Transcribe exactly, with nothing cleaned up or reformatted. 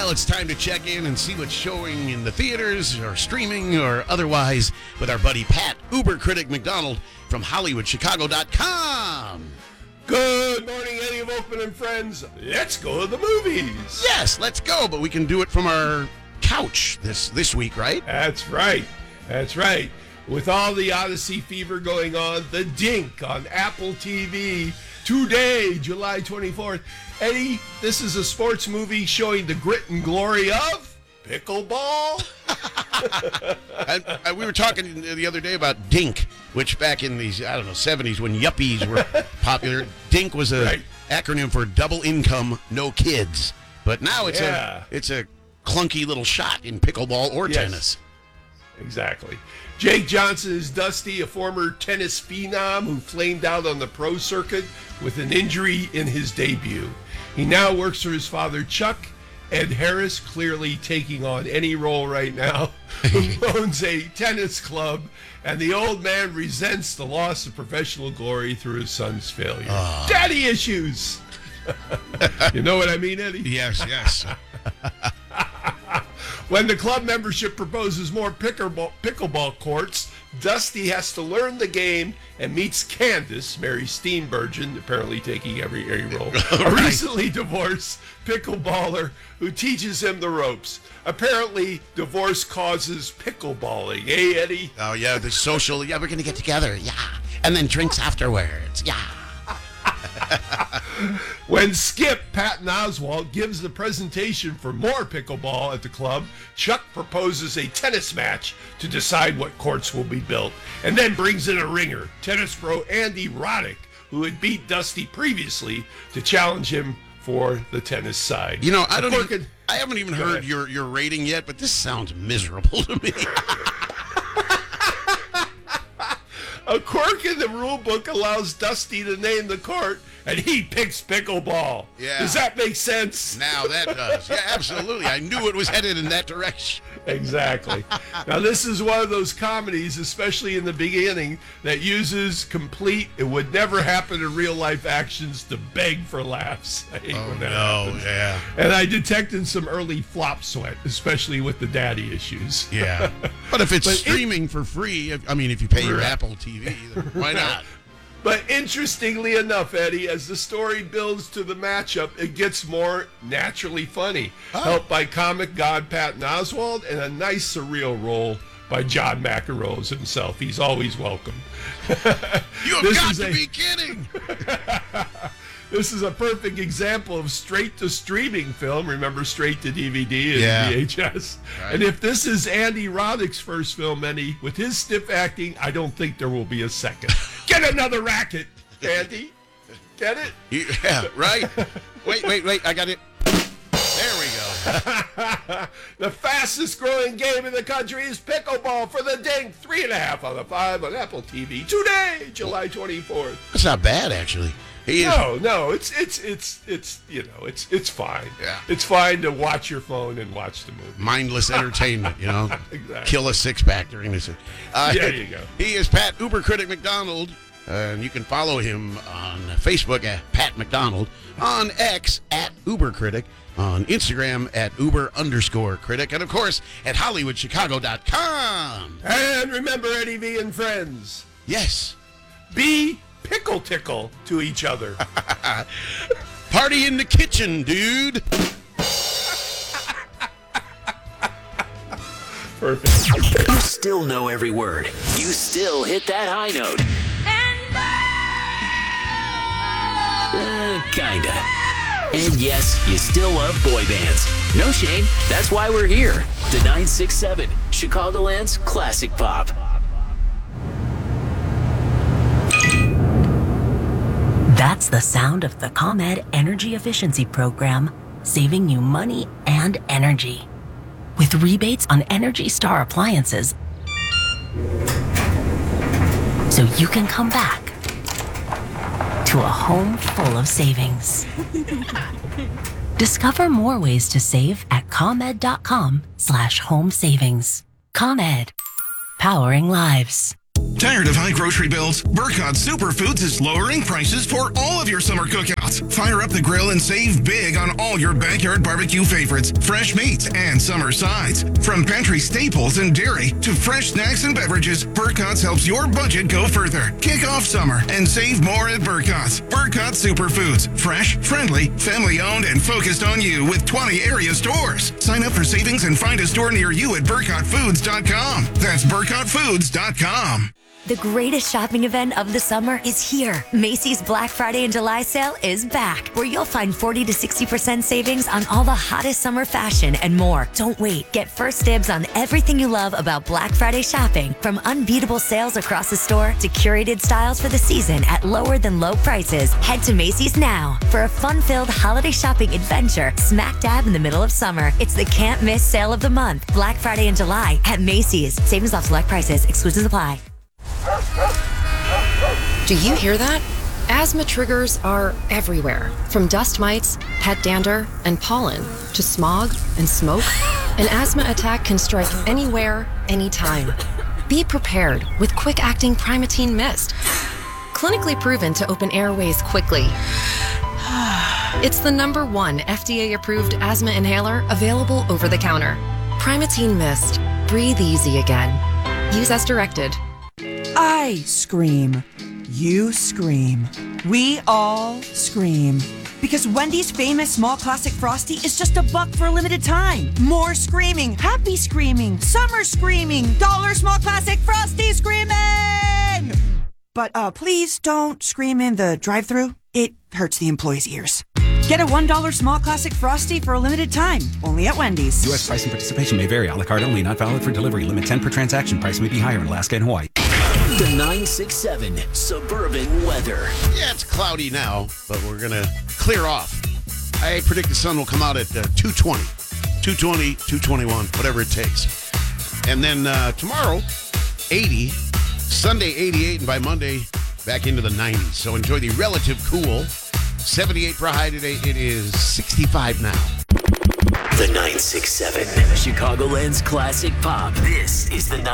Well, it's time to check in and see what's showing in the theaters or streaming or otherwise with our buddy Pat, Uber Critic McDonald from Hollywood Chicago dot com. Good morning, Eddie of Oakman and friends. Let's go to the movies. Yes, let's go, but we can do it from our couch this, this week, right? That's right. That's right. With all the Odyssey fever going on, The Dink on Apple T V today, July twenty-fourth. Eddie, this is a sports movie showing the grit and glory of pickleball. and, and we were talking the other day about DINK, which back in these, I don't know, seventies when yuppies were popular, DINK was a Right. acronym for double income, no kids. But now it's Yeah. a it's a clunky little shot in pickleball or Yes. tennis. Exactly. Jake Johnson is Dusty, a former tennis phenom who flamed out on the pro circuit with an injury in his debut. He now works for his father, Chuck. Ed Harris, clearly taking on any role right now, who owns a tennis club, and the old man resents the loss of professional glory through his son's failure. Oh. Daddy issues! You know what I mean, Eddie? Yes, yes. When the club membership proposes more pickleball, pickleball courts, Dusty has to learn the game and meets Candace, Mary Steenburgen, apparently taking every, every role, a Right. recently divorced pickleballer who teaches him the ropes. Apparently, divorce causes pickleballing, eh, Eddie? Oh, yeah, the social, yeah, we're going to get together, yeah. And then drinks afterwards, yeah. When Skip, Patton Oswalt, gives the presentation for more pickleball at the club, Chuck proposes a tennis match to decide what courts will be built, and then brings in a ringer, tennis pro Andy Roddick, who had beat Dusty previously, to challenge him for the tennis side. You know, I A don't cork even, in- I haven't even Go heard ahead. your, your rating yet, but this sounds miserable to me. A quirk in the rule book allows Dusty to name the court, and he picks pickleball. Yeah. Does that make sense? Now that does. Yeah, absolutely. I knew it was headed in that direction. Exactly. Now, this is one of those comedies, especially in the beginning, that uses complete, it would never happen in real life actions to beg for laughs. I hate when that happens. yeah. And I detected some early flop sweat, especially with the daddy issues. Yeah. But if it's But it- streaming for free, if, I mean, if you pay your Right. Apple T V, then why not? But interestingly enough, Eddie, as the story builds to the matchup, it gets more naturally funny. Oh. Helped by comic god Patton Oswalt and a nice surreal role by John McEnroe himself. He's always welcome. You have This got is to a- be kidding. This is a perfect example of straight-to-streaming film. Remember, straight-to-D V D and Yeah. V H S. Right. And if this is Andy Roddick's first film, Eddie, with his stiff acting, I don't think there will be a second. Get another racket, Andy. Get it? You- yeah, right? Wait, wait, wait. I got it. There we go. The fastest growing game in the country is pickleball for the Dink. Three and a half out of five on Apple T V today, July twenty-fourth. That's not bad, actually. He is. No, no, it's it's it's it's you know it's it's fine. Yeah. It's fine to watch your phone and watch the movie. Mindless entertainment, you know. Exactly. Kill a six pack during this. Uh, There you go. He is Pat Uber Critic McDonald, uh, and you can follow him on Facebook at Pat McDonald, on X at Uber Critic, on Instagram at Uber underscore Critic, and of course at Hollywood Chicago dot com. And remember, Eddie V and friends, Yes. be pickle tickle to each other. Party in the kitchen, dude. Perfect. You still know every word. You still hit that high note. Uh, kinda. And yes, you still love boy bands. No shame, that's why we're here. The nine six seven, Chicagoland's classic pop. That's the sound of the ComEd Energy Efficiency Program, saving you money and energy. With rebates on Energy Star appliances, so you can come back to a home full of savings. Discover more ways to save at ComEd.com slash home savings. ComEd, powering lives. Tired of high grocery bills? Burkott Superfoods is lowering prices for all of your summer cookouts. Fire up the grill and save big on all your backyard barbecue favorites, fresh meats, and summer sides. From pantry staples and dairy to fresh snacks and beverages, Burkott's helps your budget go further. Kick off summer and save more at Burkott's. Burkott Superfoods. Fresh, friendly, family-owned, and focused on you with twenty area stores. Sign up for savings and find a store near you at burkott foods dot com. That's burkott foods dot com. The greatest shopping event of the summer is here. Macy's Black Friday and July sale is back, where you'll find forty to sixty percent savings on all the hottest summer fashion and more. Don't wait. Get first dibs on everything you love about Black Friday shopping, from unbeatable sales across the store to curated styles for the season at lower than low prices. Head to Macy's now for a fun-filled holiday shopping adventure smack dab in the middle of summer. It's the can't miss sale of the month, Black Friday and July at Macy's. Savings off select prices. Exclusions apply. Do you hear that? Asthma triggers are everywhere, from dust mites, pet dander, and pollen, to smog and smoke. An asthma attack can strike anywhere, anytime. Be prepared with quick-acting Primatene Mist. Clinically proven to open airways quickly. It's the number one F D A-approved asthma inhaler available over the counter. Primatene Mist. Breathe easy again. Use as directed. I scream. You scream. We all scream. Because Wendy's famous small classic Frosty is just a buck for a limited time. More screaming, happy screaming, summer screaming, dollar small classic Frosty screaming! But uh, please don't scream in the drive-thru. It hurts the employees' ears. Get a one dollar small classic Frosty for a limited time, only at Wendy's. U S price and participation may vary. A la carte only, not valid for delivery. Limit ten per transaction. Price may be higher in Alaska and Hawaii. The nine six seven Suburban Weather. Yeah, it's cloudy now, but we're going to clear off. I predict the sun will come out at uh, two twenty, two twenty, two twenty-one, whatever it takes. And then uh, tomorrow, eighty, Sunday eighty-eight, and by Monday, back into the nineties. So enjoy the relative cool. seventy-eight for a high today. It is sixty-five now. The nine six seven Chicagoland's classic pop. This is the nine